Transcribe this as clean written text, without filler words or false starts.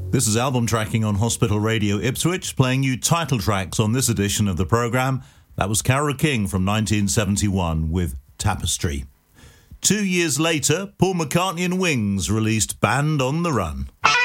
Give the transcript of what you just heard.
This is Album Tracking on Hospital Radio Ipswich, playing you title tracks on this edition of the programme. That was Carole King from 1971 with Tapestry. 2 years later, Paul McCartney and Wings released Band on the Run.